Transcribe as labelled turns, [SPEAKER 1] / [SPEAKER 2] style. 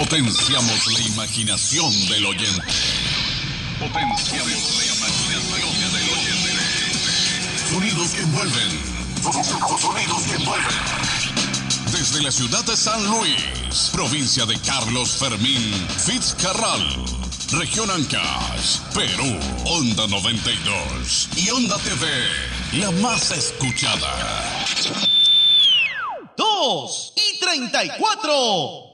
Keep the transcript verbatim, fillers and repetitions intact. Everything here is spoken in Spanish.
[SPEAKER 1] Potenciamos la imaginación del oyente. Potenciamos la imaginación del oyente. Sonidos que envuelven. Sonidos que envuelven. Desde la ciudad de San Luis, provincia de Carlos Fermín Fitzcarral, región Ancash, Perú, Onda noventa y dos y Onda T V, la más escuchada.
[SPEAKER 2] Dos y treinta y cuatro.